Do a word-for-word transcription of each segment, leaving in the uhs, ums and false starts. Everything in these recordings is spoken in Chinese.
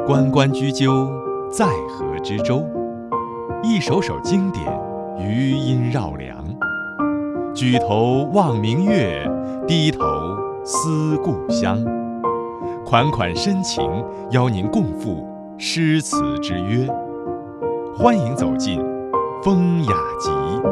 关关雎鸠，在河之洲。一首首经典，余音绕梁。举头望明月，低头思故乡。款款深情，邀您共赴诗词之约。欢迎走进风雅集。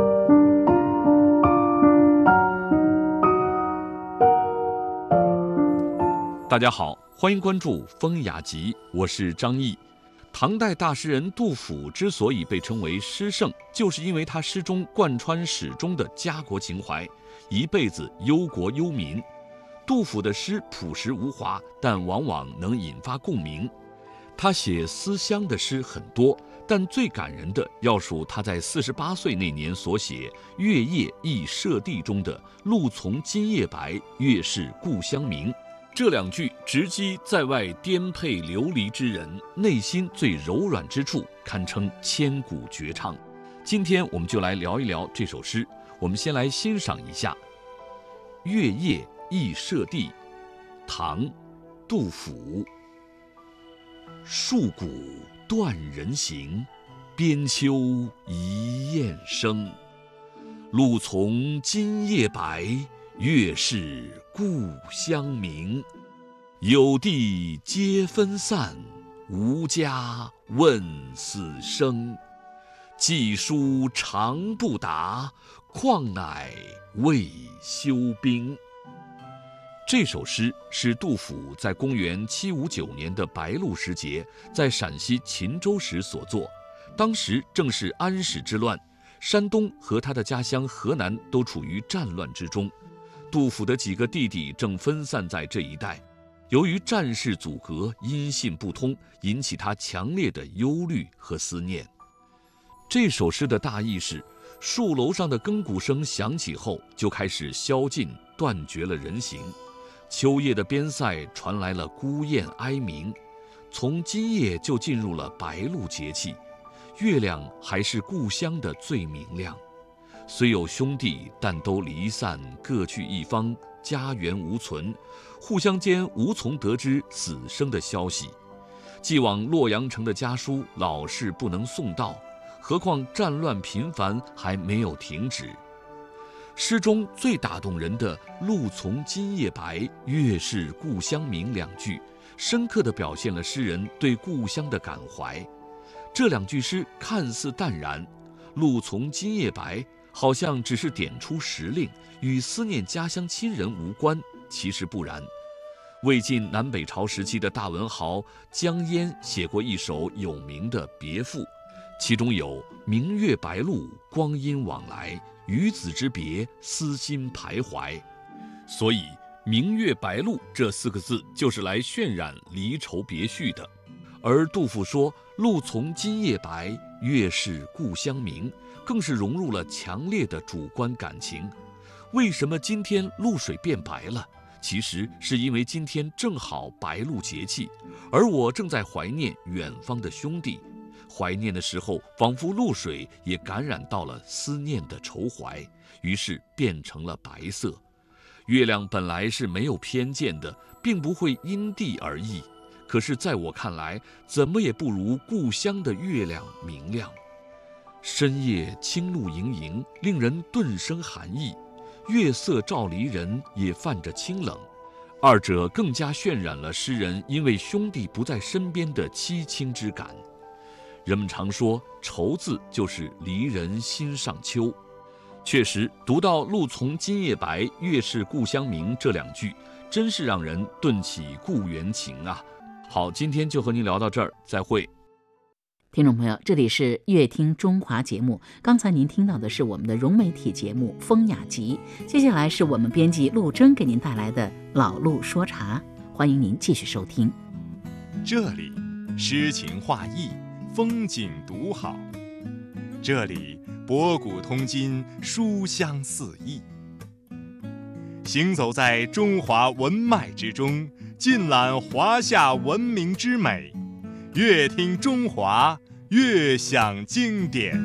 大家好，欢迎关注风雅集，我是张毅。唐代大诗人杜甫之所以被称为诗圣，就是因为他诗中贯穿始终的家国情怀，一辈子忧国忧民。杜甫的诗朴实无华，但往往能引发共鸣。他写思乡的诗很多，但最感人的要数他在四十八岁那年所写《月夜忆舍弟》中的“露从今夜白，月是故乡明”。这两句直击在外颠沛流离之人内心最柔软之处，堪称千古绝唱。今天我们就来聊一聊这首诗。我们先来欣赏一下《月夜忆舍弟》，唐·杜甫。戍鼓断人行，边秋一雁声。露从今夜白，月是故乡明。有地皆分散，无家问死生。寄书长不达，况乃未休兵。这首诗是杜甫在公元七五九年的白露时节，在陕西秦州时所作。当时正是安史之乱，山东和他的家乡河南都处于战乱之中。杜甫的几个弟弟正分散在这一带，由于战事阻隔，音信不通，引起他强烈的忧虑和思念。这首诗的大意是，戍楼上的更鼓声响起后，就开始宵禁，断绝了人行。秋夜的边塞传来了孤雁哀鸣，从今夜就进入了白露节气，月亮还是故乡的最明亮。虽有兄弟，但都离散，各去一方，家园无存，互相间无从得知死生的消息。寄往洛阳城的家书老是不能送到，何况战乱频繁还没有停止。诗中最打动人的“露从今夜白，月是故乡明”两句，深刻地表现了诗人对故乡的感怀。这两句诗看似淡然，“露从今夜白”好像只是点出时令，与思念家乡亲人无关，其实不然。魏晋南北朝时期的大文豪江淹写过一首有名的别赋，其中有“明月白露，光阴往来，与子之别，思心徘徊”。所以“明月白露”这四个字就是来渲染离愁别绪的。而杜甫说“露从今夜白，月是故乡明”，更是融入了强烈的主观感情。为什么今天露水变白了？其实是因为今天正好白露节气，而我正在怀念远方的兄弟。怀念的时候，仿佛露水也感染到了思念的愁怀，于是变成了白色。月亮本来是没有偏见的，并不会因地而异，可是在我看来，怎么也不如故乡的月亮明亮。深夜清露盈盈，令人顿生寒意，月色照离人，也泛着清冷。二者更加渲染了诗人因为兄弟不在身边的凄清之感。人们常说愁字就是离人心上秋，确实读到“露从今夜白，月是故乡明”这两句，真是让人顿起故园情啊。好，今天就和您聊到这儿，再会。 听众朋友，这里是乐听中华节目，刚才您听到的是我们的融媒体节目《风雅集》，接下来是我们编辑陆征给您带来的老陆说茶，欢迎您继续收听。 这里诗情画意，风景独好，这里博古通今，书香四溢。行走在中华文脉之中，尽览华夏文明之美，越听中华，越享经典。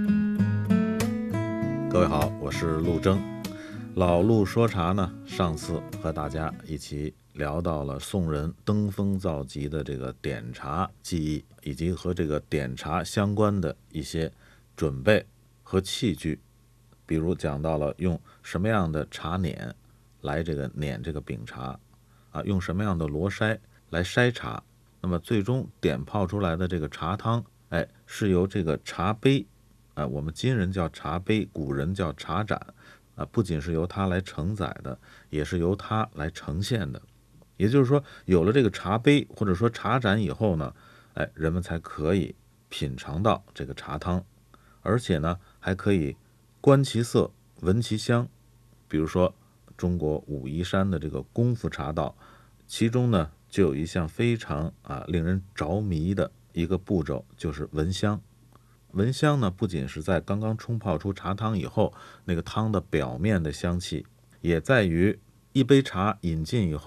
各位好，我是陆征。老陆说茶呢，上次和大家一起聊到了宋人登峰造极的这个点茶技艺，以及和这个点茶相关的一些准备和器具，比如讲到了用什么样的茶碾来这个碾这个饼茶啊，用什么样的罗筛来筛茶，那么最终点泡出来的这个茶汤，哎，是由这个茶杯啊，我们今人叫茶杯，古人叫茶盏啊，不仅是由它来承载的，也是由它来呈现的。也就是说，有了这个茶杯或者说茶盏以后呢，哎，人们才可以品尝到这个茶汤，而且呢，还可以观其色，闻其香。比如说，中国武夷山的这个功夫茶道，其中呢就有一项非常啊令人着迷的一个步骤，就是闻香。闻香呢，不仅是在刚刚冲泡出茶汤以后，那个汤的表面的香气，也在于一杯茶饮尽以后。